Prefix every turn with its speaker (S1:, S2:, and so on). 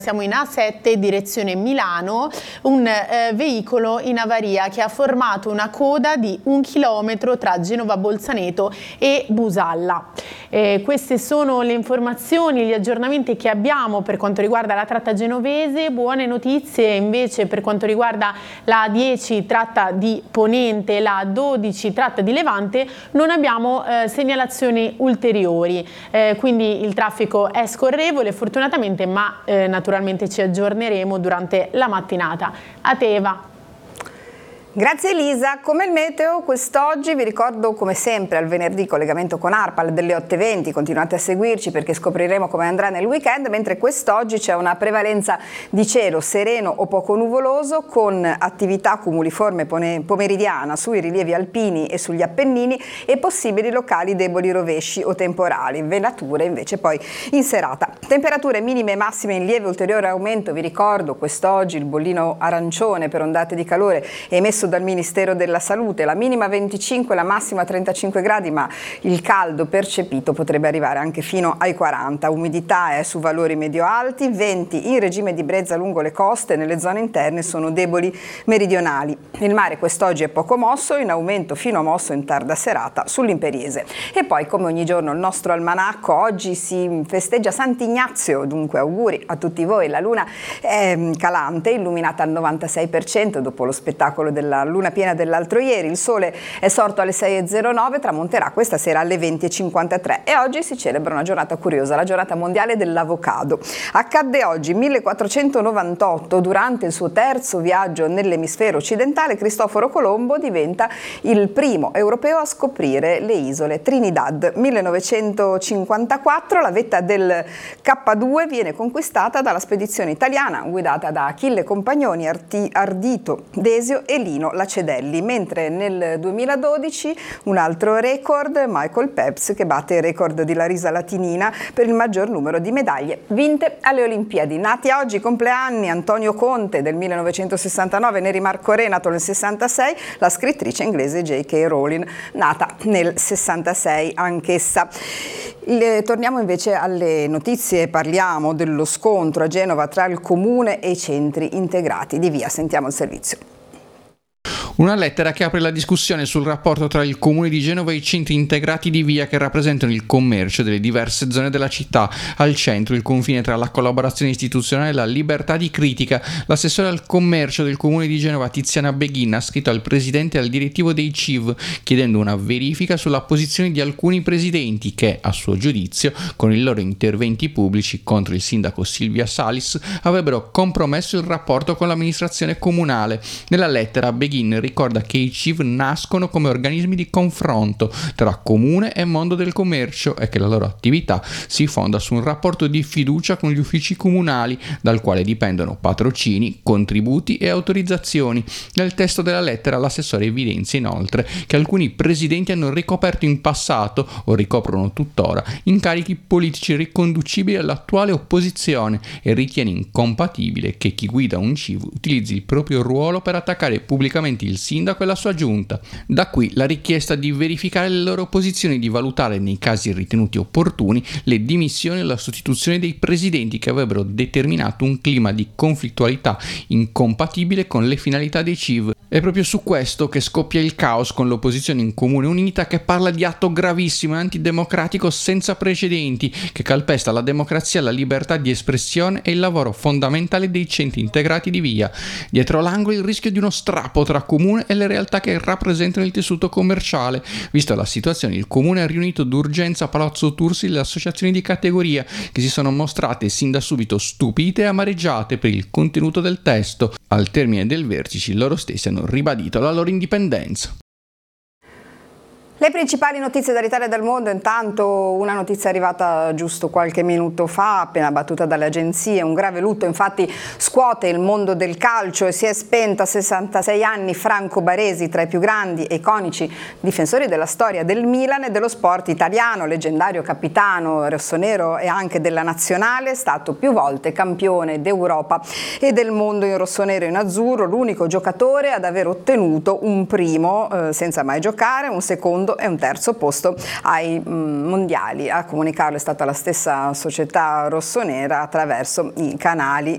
S1: Siamo in A7 direzione Milano, un veicolo in avaria che ha formato una coda di 1 chilometro tra Genova Bolzaneto e Busalla. Queste sono le informazioni, gli aggiornamenti che abbiamo per quanto riguarda la tratta genovese. Buone notizie invece per quanto riguarda la A10 tratta di Ponente e la A12 tratta di Levante. Non abbiamo segnalazioni ulteriori, quindi il traffico è scorrevole fortunatamente, ma naturalmente ci aggiorneremo durante la mattinata. A te Eva.
S2: Grazie Elisa. Come il meteo quest'oggi vi ricordo come sempre al venerdì collegamento con ARPAL delle 8:20, continuate a seguirci perché scopriremo come andrà nel weekend, mentre quest'oggi c'è una prevalenza di cielo sereno o poco nuvoloso con attività cumuliforme pomeridiana sui rilievi alpini e sugli Appennini e possibili locali deboli rovesci o temporali, velature invece poi in serata. Temperature minime e massime in lieve ulteriore aumento, vi ricordo quest'oggi il bollino arancione per ondate di calore emesso dal Ministero della Salute, la minima 25, la massima 35 gradi, ma il caldo percepito potrebbe arrivare anche fino ai 40. Umidità è su valori medio-alti, venti in regime di brezza lungo le coste, nelle zone interne sono deboli meridionali. Il mare quest'oggi è poco mosso, in aumento fino a mosso in tarda serata sull'Imperiese. E poi come ogni giorno il nostro almanacco, oggi si festeggia Sant'Ignazio, dunque auguri a tutti voi. La luna è calante, illuminata al 96% dopo lo spettacolo della luna piena dell'altro ieri. Il sole è sorto alle 6:09, tramonterà questa sera alle 20:53 e oggi si celebra una giornata curiosa, la giornata mondiale dell'avocado. Accadde oggi 1498, durante il suo terzo viaggio nell'emisfero occidentale, Cristoforo Colombo diventa il primo europeo a scoprire le isole Trinidad. 1954 la vetta del K2 viene conquistata dalla spedizione italiana guidata da Achille Compagnoni, Ardito Desio e Lino Lacedelli, mentre nel 2012 un altro record, Michael Phelps, che batte il record di Larisa Latinina per il maggior numero di medaglie vinte alle Olimpiadi. Nati oggi compleanni Antonio Conte del 1969, Neri Marco Re nato nel 66, la scrittrice inglese J.K. Rowling nata nel 66 anch'essa. Torniamo invece alle notizie, parliamo dello scontro a Genova tra il comune e i centri integrati di Via. Sentiamo il servizio.
S3: Una lettera che apre la discussione sul rapporto tra il Comune di Genova e i centri integrati di Via che rappresentano il commercio delle diverse zone della città. Al centro il confine tra la collaborazione istituzionale e la libertà di critica. L'assessore al commercio del Comune di Genova, Tiziana Beghin, ha scritto al presidente e al direttivo dei CIV chiedendo una verifica sulla posizione di alcuni presidenti che, a suo giudizio, con i loro interventi pubblici contro il sindaco Silvia Salis, avrebbero compromesso il rapporto con l'amministrazione comunale. Nella lettera Beghin ricorda che i CIV nascono come organismi di confronto tra comune e mondo del commercio e che la loro attività si fonda su un rapporto di fiducia con gli uffici comunali, dal quale dipendono patrocini, contributi e autorizzazioni. Nel testo della lettera l'assessore evidenzia inoltre che alcuni presidenti hanno ricoperto in passato o ricoprono tuttora incarichi politici riconducibili all'attuale opposizione e ritiene incompatibile che chi guida un CIV utilizzi il proprio ruolo per attaccare pubblicamente il sindaco e la sua giunta. Da qui la richiesta di verificare le loro posizioni e di valutare nei casi ritenuti opportuni le dimissioni e la sostituzione dei presidenti che avrebbero determinato un clima di conflittualità incompatibile con le finalità dei CIV. È proprio su questo che scoppia il caos con l'opposizione in comune unita che parla di atto gravissimo e antidemocratico senza precedenti che calpesta la democrazia, la libertà di espressione e il lavoro fondamentale dei centri integrati di Via. Dietro l'angolo il rischio di uno strappo tra comune e le realtà che rappresentano il tessuto commerciale. Vista la situazione, il comune ha riunito d'urgenza a Palazzo Tursi le associazioni di categoria che si sono mostrate sin da subito stupite e amareggiate per il contenuto del testo. Al termine del vertice loro stessi hanno ribadito la loro indipendenza.
S2: Le principali notizie dall'Italia e dal mondo, intanto una notizia arrivata giusto qualche minuto fa, appena battuta dalle agenzie, un grave lutto infatti scuote il mondo del calcio e si è spento a 66 anni Franco Baresi, tra i più grandi e iconici difensori della storia del Milan e dello sport italiano, leggendario capitano rossonero e anche della nazionale, stato più volte campione d'Europa e del mondo in rossonero e in azzurro, l'unico giocatore ad aver ottenuto un primo senza mai giocare, un secondo e un terzo posto ai mondiali. A comunicarlo è stata la stessa società rossonera attraverso i canali